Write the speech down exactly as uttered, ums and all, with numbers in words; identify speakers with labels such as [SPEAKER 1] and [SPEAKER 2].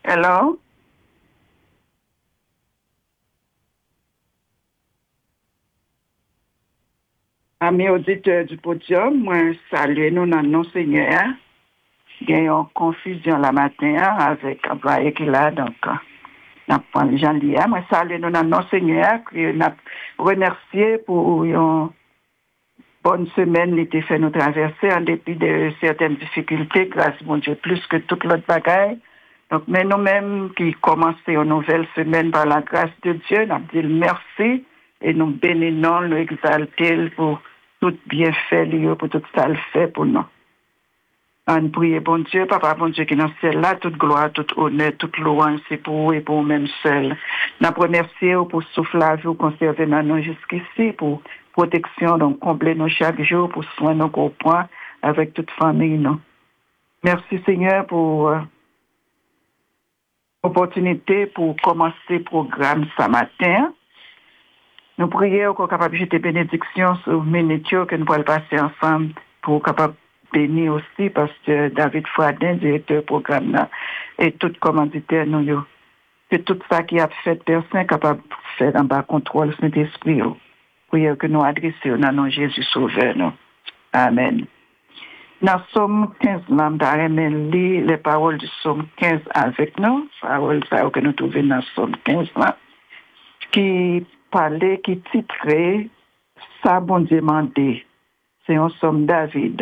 [SPEAKER 1] Hello? Amis auditeurs du podium, moi salue nous dans nos seigneurs. Il y a une confusion la matin avec employé qui là, donc n'a pas les gens liés. Moi salue nous dans nos seigneurs, que n'a remercié pour une bonne semaine, l'été fait nous traverser en dépit de certaines difficultés, grâce mon Dieu, plus que toute l'autre bagaille. Donc, mais nous-mêmes qui commençons une nouvelle semaine par la grâce de Dieu, nous disons merci et nous bénissons, nous exaltons pour tout bienfait, pour tout ça le fait pour nous. On prie, bon Dieu, Papa, bon Dieu qui est dans le ciel là, toute gloire, tout honneur, toute louange, c'est pour vous et pour vous-même seul. Nous remercions pour souffle la vie, pour conserver nous jusqu'ici, pour protection, donc combler nous chaque jour, pour soigner nos points avec toute famille. Non. Merci Seigneur pour euh, l'opportunité pour commencer le programme ce matin. Nous prions qu'on soit capable de jeter bénédiction sur les minutes que nous pourrons passer ensemble pour capable bénir aussi parce que David Fradin, directeur du programme, là, et tout commanditaire, nous, c'est tout ça qui a fait personne capable de faire en bas contrôle Saint-Esprit. Prions que nous adressions dans nom Jésus Sauveur. Nous. Amen. Dans Somme quinze, nous avons lu les paroles du Somme quinze avec nous, paroles que nous trouvons dans Somme quinze, là, qui parlait, qui titrait « Ça bon Dieu mandé ». C'est un Somme David.